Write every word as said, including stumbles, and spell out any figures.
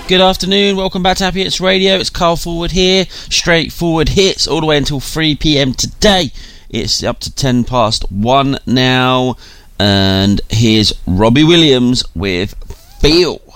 Good afternoon, welcome back to Happy Hits Radio. It's Carl Forward here, straightforward hits all the way until three p.m. today. It's up to ten past one now, and here's Robbie Williams with Feel.